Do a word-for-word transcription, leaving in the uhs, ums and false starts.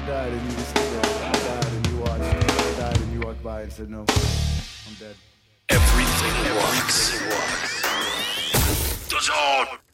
died and you were still there. I died and you watched. I died and you walked by and said no. I'm dead. Everything works. The Zone!